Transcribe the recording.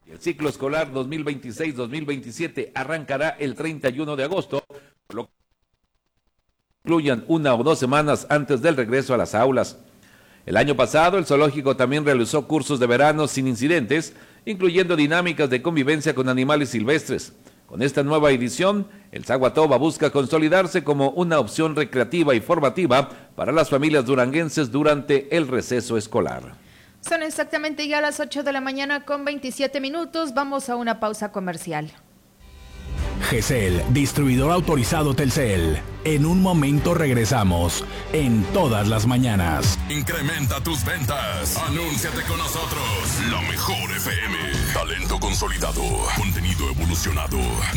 El ciclo escolar 2026-2027 arrancará el 31 de agosto, por lo que incluyan 1 o 2 semanas antes del regreso a las aulas. El año pasado, el zoológico también realizó cursos de verano sin incidentes, incluyendo dinámicas de convivencia con animales silvestres. Con esta nueva edición, el Zaguatoba busca consolidarse como una opción recreativa y formativa para las familias duranguenses durante el receso escolar. Son exactamente ya las 8 de la mañana con 27 minutos. Vamos a una pausa comercial. GESEL, distribuidor autorizado Telcel. En un momento regresamos, en todas las mañanas. Incrementa tus ventas. Anúnciate con nosotros. La mejor FM. Talento consolidado. Contenido evolucionado.